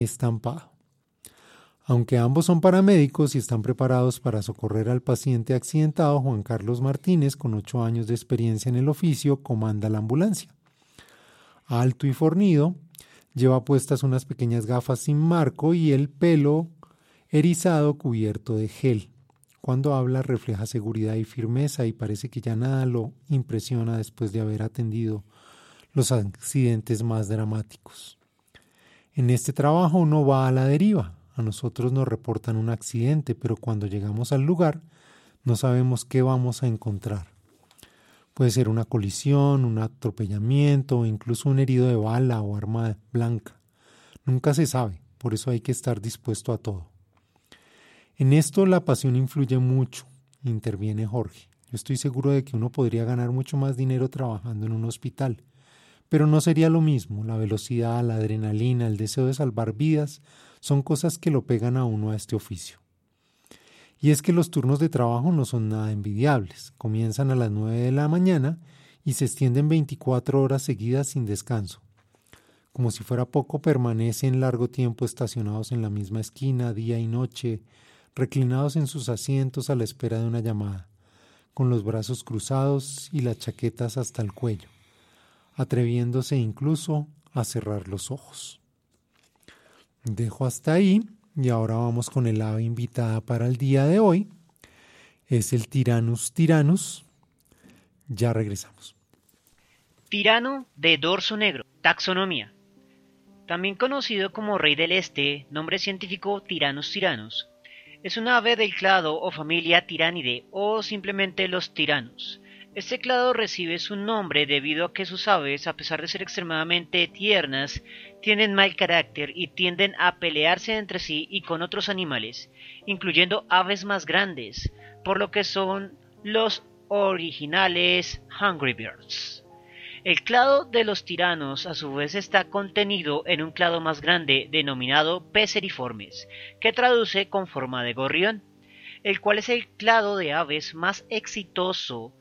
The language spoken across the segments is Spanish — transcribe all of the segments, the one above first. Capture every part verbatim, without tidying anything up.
estampado. Aunque ambos son paramédicos y están preparados para socorrer al paciente accidentado, Juan Carlos Martínez, con ocho años de experiencia en el oficio, comanda la ambulancia. Alto y fornido, lleva puestas unas pequeñas gafas sin marco y el pelo erizado cubierto de gel. Cuando habla refleja seguridad y firmeza y parece que ya nada lo impresiona después de haber atendido los accidentes más dramáticos. En este trabajo uno va a la deriva. A nosotros nos reportan un accidente, pero cuando llegamos al lugar no sabemos qué vamos a encontrar. Puede ser una colisión, un atropellamiento o incluso un herido de bala o arma blanca. Nunca se sabe, por eso hay que estar dispuesto a todo. En esto la pasión influye mucho, interviene Jorge. Yo estoy seguro de que uno podría ganar mucho más dinero trabajando en un hospital, pero no sería lo mismo. La velocidad, la adrenalina, el deseo de salvar vidas son cosas que lo pegan a uno a este oficio. Y es que los turnos de trabajo no son nada envidiables. Comienzan a las nueve de la mañana y se extienden veinticuatro horas seguidas sin descanso. Como si fuera poco, permanecen largo tiempo estacionados en la misma esquina, día y noche, reclinados en sus asientos a la espera de una llamada, con los brazos cruzados y las chaquetas hasta el cuello, atreviéndose incluso a cerrar los ojos. Dejo hasta ahí y ahora vamos con el ave invitada para el día de hoy. Es el Tyrannus tyrannus. Ya regresamos. Tirano de dorso negro. Taxonomía. También conocido como rey del este, nombre científico Tyrannus tyrannus. Es un ave del clado o familia Tiranidae o simplemente los tiranos. Este clado recibe su nombre debido a que sus aves, a pesar de ser extremadamente tiernas, tienen mal carácter y tienden a pelearse entre sí y con otros animales, incluyendo aves más grandes, por lo que son los originales Hungry Birds. El clado de los tiranos a su vez está contenido en un clado más grande denominado Peceriformes, que traduce con forma de gorrión, el cual es el clado de aves más exitoso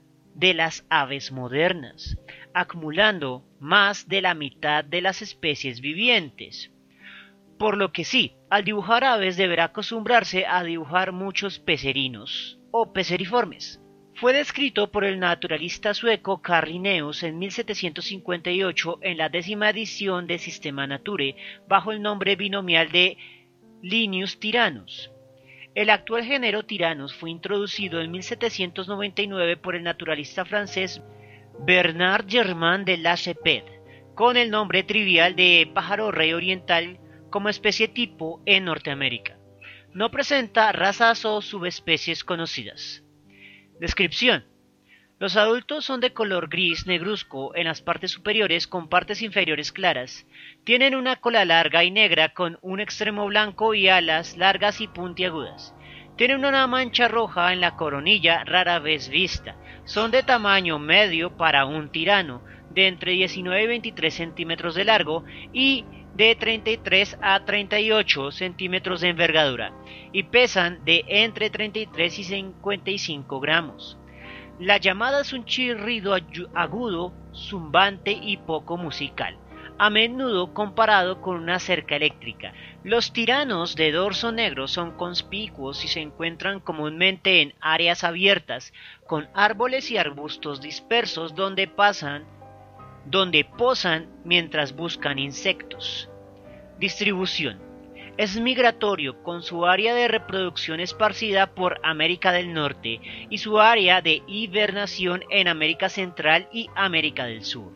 de las aves modernas, acumulando más de la mitad de las especies vivientes. Por lo que sí, al dibujar aves deberá acostumbrarse a dibujar muchos pecerinos o peceriformes. Fue descrito por el naturalista sueco Carl Linnaeus en mil setecientos cincuenta y ocho en la décima edición de Systema Naturae bajo el nombre binomial de Linnaeus tyrannus. El actual género Tyrannus fue introducido en mil setecientos noventa y nueve por el naturalista francés Bernard Germain de Lachapelle, con el nombre trivial de pájaro rey oriental como especie tipo en Norteamérica. No presenta razas o subespecies conocidas. Descripción. Los adultos son de color gris negruzco en las partes superiores con partes inferiores claras. Tienen una cola larga y negra con un extremo blanco y alas largas y puntiagudas. Tienen una mancha roja en la coronilla rara vez vista. Son de tamaño medio para un tirano, de entre diecinueve y veintitrés centímetros de largo y de treinta y tres a treinta y ocho centímetros de envergadura, y pesan de entre treinta y tres y cincuenta y cinco gramos. La llamada es un chirrido agudo, zumbante y poco musical, a menudo comparado con una cerca eléctrica. Los tiranos de dorso negro son conspicuos y se encuentran comúnmente en áreas abiertas, con árboles y arbustos dispersos donde pasan, donde posan mientras buscan insectos. Distribución. Es migratorio, con su área de reproducción esparcida por América del Norte y su área de hibernación en América Central y América del Sur.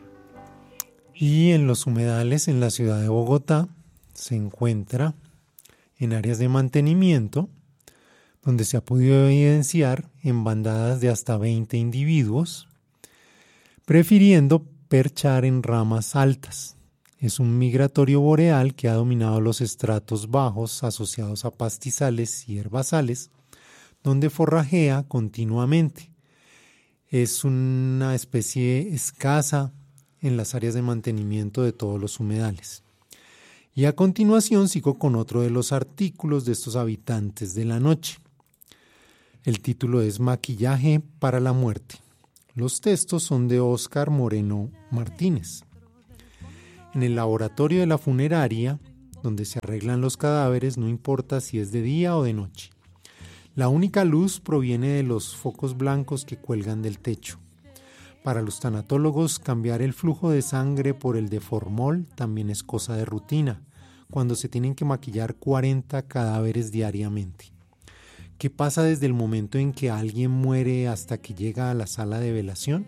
Y en los humedales en la ciudad de Bogotá se encuentra en áreas de mantenimiento, donde se ha podido evidenciar en bandadas de hasta veinte individuos, prefiriendo perchar en ramas altas. Es un migratorio boreal que ha dominado los estratos bajos asociados a pastizales y herbazales, donde forrajea continuamente. Es una especie escasa en las áreas de mantenimiento de todos los humedales. Y a continuación sigo con otro de los artículos de estos habitantes de la noche. El título es Maquillaje para la muerte. Los textos son de Óscar Moreno Martínez. En el laboratorio de la funeraria donde se arreglan los cadáveres, no importa si es de día o de noche. La única luz proviene de los focos blancos que cuelgan del techo. Para los tanatólogos, cambiar el flujo de sangre por el de formol también es cosa de rutina, cuando se tienen que maquillar cuarenta cadáveres diariamente. ¿Qué pasa desde el momento en que alguien muere hasta que llega a la sala de velación?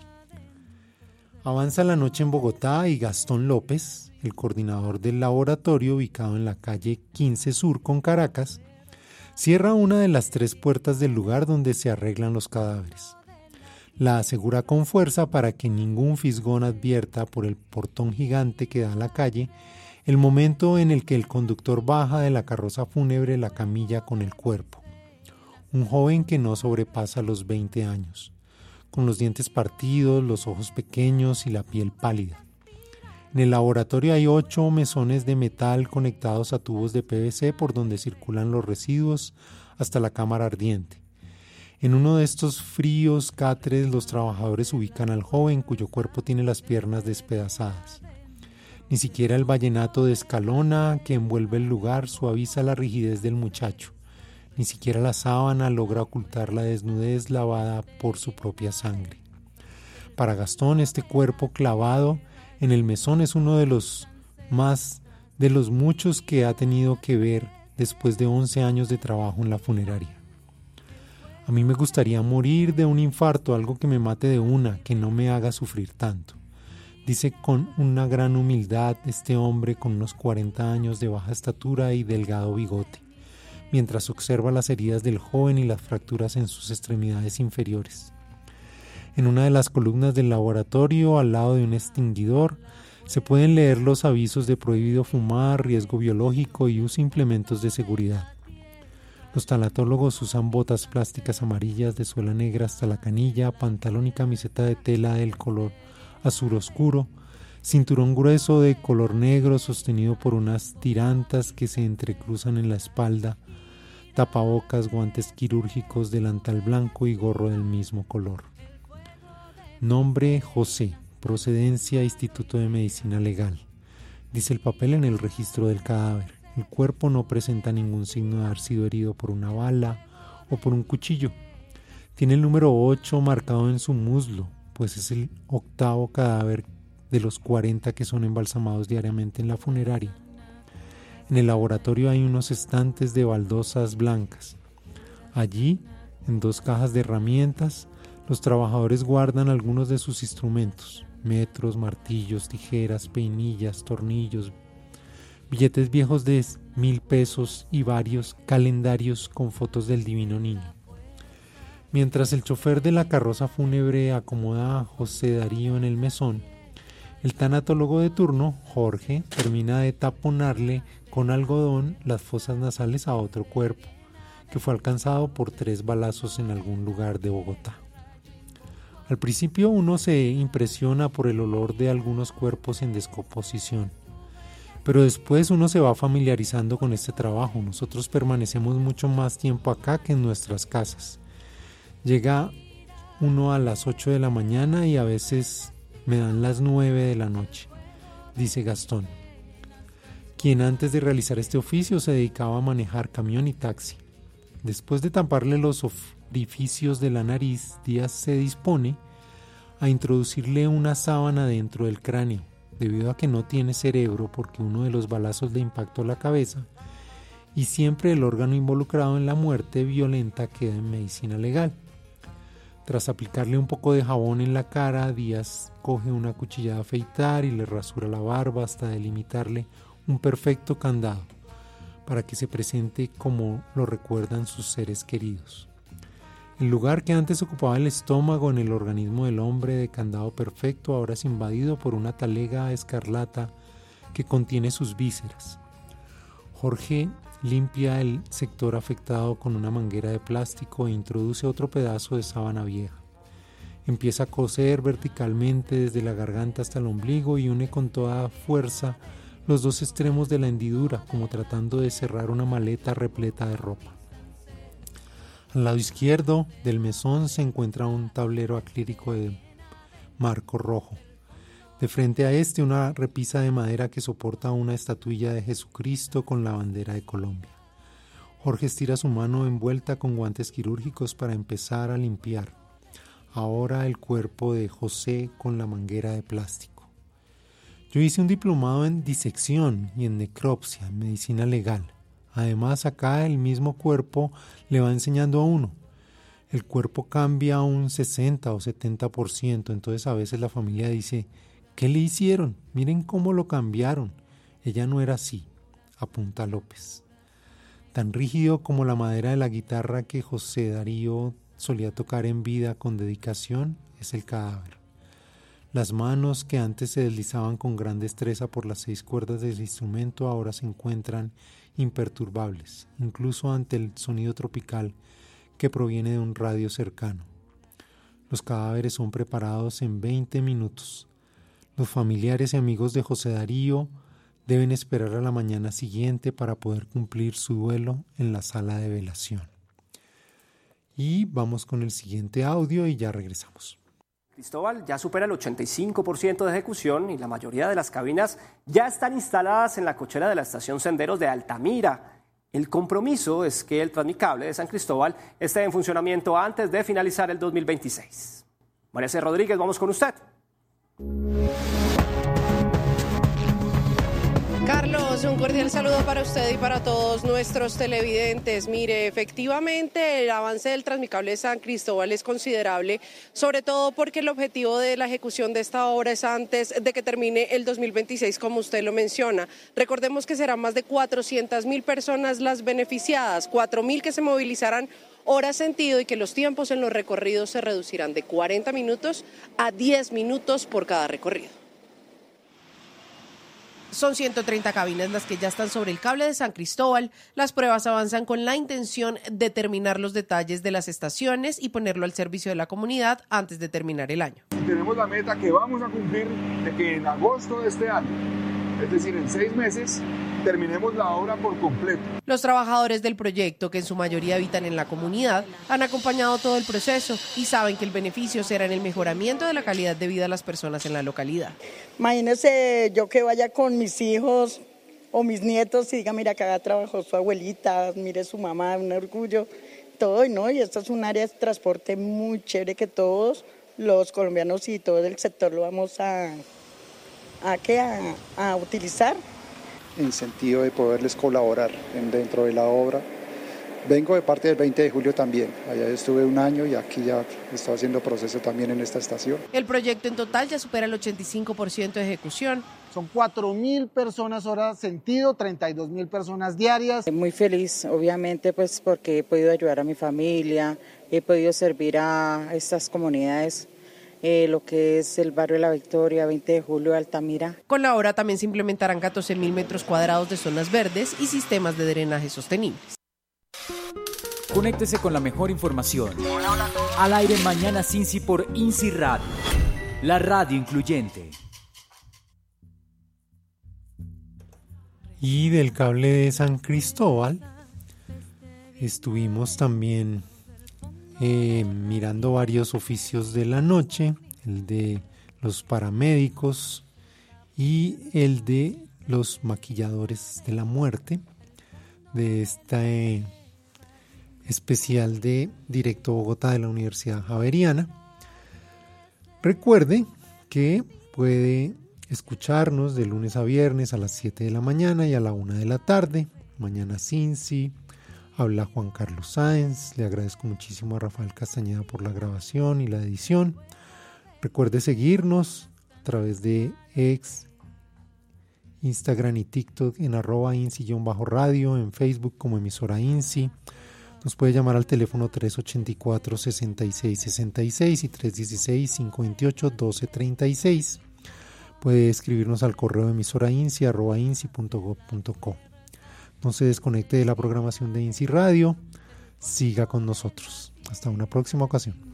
Avanza la noche en Bogotá y Gastón López, el coordinador del laboratorio ubicado en la calle quince Sur con Caracas, cierra una de las tres puertas del lugar donde se arreglan los cadáveres. La asegura con fuerza para que ningún fisgón advierta por el portón gigante que da a la calle el momento en el que el conductor baja de la carroza fúnebre la camilla con el cuerpo. Un joven que no sobrepasa los veinte años, con los dientes partidos, los ojos pequeños y la piel pálida. En el laboratorio hay ocho mesones de metal conectados a tubos de P V C por donde circulan los residuos hasta la cámara ardiente. En uno de estos fríos catres los trabajadores ubican al joven cuyo cuerpo tiene las piernas despedazadas. Ni siquiera el vallenato de escalona que envuelve el lugar suaviza la rigidez del muchacho. Ni siquiera la sábana logra ocultar la desnudez lavada por su propia sangre. Para Gastón, este cuerpo clavado en el mesón es uno de los más de los muchos que ha tenido que ver después de once años de trabajo en la funeraria. A mí me gustaría morir de un infarto, algo que me mate de una, que no me haga sufrir tanto. Dice con una gran humildad este hombre con unos cuarenta años de baja estatura y delgado bigote, mientras observa las heridas del joven y las fracturas en sus extremidades inferiores. En una de las columnas del laboratorio, al lado de un extinguidor, se pueden leer los avisos de prohibido fumar, riesgo biológico y uso implementos de seguridad. Los tanatólogos usan botas plásticas amarillas de suela negra hasta la canilla, pantalón y camiseta de tela del color azul oscuro, cinturón grueso de color negro sostenido por unas tirantas que se entrecruzan en la espalda, tapabocas, guantes quirúrgicos, delantal blanco y gorro del mismo color. Nombre: José, procedencia: Instituto de Medicina Legal. Dice el papel en el registro del cadáver. El cuerpo no presenta ningún signo de haber sido herido por una bala o por un cuchillo. Tiene el número ocho marcado en su muslo, pues es el octavo cadáver de los cuarenta que son embalsamados diariamente en la funeraria. En el laboratorio hay unos estantes de baldosas blancas. Allí, en dos cajas de herramientas, los trabajadores guardan algunos de sus instrumentos: metros, martillos, tijeras, peinillas, tornillos, billetes viejos de mil pesos y varios calendarios con fotos del divino niño. Mientras el chofer de la carroza fúnebre acomoda a José Darío en el mesón, el tanatólogo de turno, Jorge, termina de taponarle con algodón las fosas nasales a otro cuerpo, que fue alcanzado por tres balazos en algún lugar de Bogotá. Al principio uno se impresiona por el olor de algunos cuerpos en descomposición, pero después uno se va familiarizando con este trabajo. Nosotros permanecemos mucho más tiempo acá que en nuestras casas. Llega uno a las ocho de la mañana y a veces me dan las nueve de la noche, dice Gastón, quien antes de realizar este oficio se dedicaba a manejar camión y taxi. Después de taparle los orificios de la nariz, Díaz se dispone a introducirle una sábana dentro del cráneo, debido a que no tiene cerebro porque uno de los balazos le impactó la cabeza y siempre el órgano involucrado en la muerte violenta queda en medicina legal. Tras aplicarle un poco de jabón en la cara, Díaz coge una cuchilla de afeitar y le rasura la barba hasta delimitarle un perfecto candado para que se presente como lo recuerdan sus seres queridos. El lugar que antes ocupaba el estómago en el organismo del hombre de candado perfecto ahora es invadido por una talega escarlata que contiene sus vísceras. Jorge limpia el sector afectado con una manguera de plástico e introduce otro pedazo de sábana vieja. Empieza a coser verticalmente desde la garganta hasta el ombligo y une con toda fuerza los dos extremos de la hendidura, como tratando de cerrar una maleta repleta de ropa. Al lado izquierdo del mesón se encuentra un tablero acrílico de marco rojo. De frente a este, una repisa de madera que soporta una estatuilla de Jesucristo con la bandera de Colombia. Jorge estira su mano envuelta con guantes quirúrgicos para empezar a limpiar. Ahora el cuerpo de José con la manguera de plástico. Yo hice un diplomado en disección y en necropsia, en medicina legal. Además, acá el mismo cuerpo le va enseñando a uno. El cuerpo cambia un sesenta o setenta por ciento, entonces a veces la familia dice, ¿qué le hicieron? Miren cómo lo cambiaron. Ella no era así, apunta López. Tan rígido como la madera de la guitarra que José Darío solía tocar en vida con dedicación es el cadáver. Las manos que antes se deslizaban con gran destreza por las seis cuerdas del instrumento ahora se encuentran imperturbables, incluso ante el sonido tropical que proviene de un radio cercano. Los cadáveres son preparados en veinte minutos. Los familiares y amigos de José Darío deben esperar a la mañana siguiente para poder cumplir su duelo en la sala de velación. Y vamos con el siguiente audio y ya regresamos. Cristóbal ya supera el ochenta y cinco por ciento de ejecución y la mayoría de las cabinas ya están instaladas en la cochera de la estación Senderos de Altamira. El compromiso es que el Transmicable de San Cristóbal esté en funcionamiento antes de finalizar el dos mil veintiséis. María C. Rodríguez, vamos con usted. Carlos, un cordial saludo para usted y para todos nuestros televidentes. Mire, efectivamente el avance del Transmicable de San Cristóbal es considerable, sobre todo porque el objetivo de la ejecución de esta obra es antes de que termine el dos mil veintiséis, como usted lo menciona. Recordemos que serán más de cuatrocientas mil personas las beneficiadas, cuatro mil que se movilizarán hora sentido y que los tiempos en los recorridos se reducirán de cuarenta minutos a diez minutos por cada recorrido. Son ciento treinta cabinas las que ya están sobre el cable de San Cristóbal. Las pruebas avanzan con la intención de terminar los detalles de las estaciones y ponerlo al servicio de la comunidad antes de terminar el año. Tenemos la meta que vamos a cumplir de que en agosto de este año, es decir, en seis meses, terminemos la obra por completo. Los trabajadores del proyecto, que en su mayoría habitan en la comunidad, han acompañado todo el proceso y saben que el beneficio será en el mejoramiento de la calidad de vida de las personas en la localidad. Imagínese yo que vaya con mis hijos o mis nietos y diga, mira, acá trabajó su abuelita, mire su mamá, un orgullo, todo, ¿no? Y esto es un área de transporte muy chévere que todos los colombianos y todo el sector lo vamos a, a, ¿qué? a, a utilizar. En sentido de poderles colaborar en, dentro de la obra. Vengo de parte del veinte de julio también, allá estuve un año y aquí ya estoy haciendo proceso también en esta estación. El proyecto en total ya supera el ochenta y cinco por ciento de ejecución. Son cuatro mil personas hora sentido, treinta y dos mil personas diarias. Muy feliz, obviamente, pues porque he podido ayudar a mi familia, he podido servir a estas comunidades. Eh, lo que es el barrio de La Victoria, veinte de julio, Altamira. Con la obra también se implementarán catorce mil metros cuadrados de zonas verdes y sistemas de drenaje sostenibles. Conéctese con la mejor información. Al aire mañana Cincy por INSI Radio, la radio incluyente. Y del cable de San Cristóbal estuvimos también Eh, mirando varios oficios de la noche, el de los paramédicos y el de los maquilladores de la muerte, de este especial de Directo Bogotá de la Universidad Javeriana. Recuerde que puede escucharnos de lunes a viernes a las siete de la mañana y a la una de la tarde. Mañana Cincy. Habla Juan Carlos Sáenz, le agradezco muchísimo a Rafael Castañeda por la grabación y la edición. Recuerde seguirnos a través de X, Instagram y TikTok en arroba INSI-radio, en Facebook como emisora INSI. Nos puede llamar al teléfono tres ocho cuatro, seis seis seis seis y tres uno seis, cinco dos ocho, uno dos tres seis. Puede escribirnos al correo emisorainsi arroba insi punto gob punto co. No se desconecte de la programación de INSI Radio. Siga con nosotros. Hasta una próxima ocasión.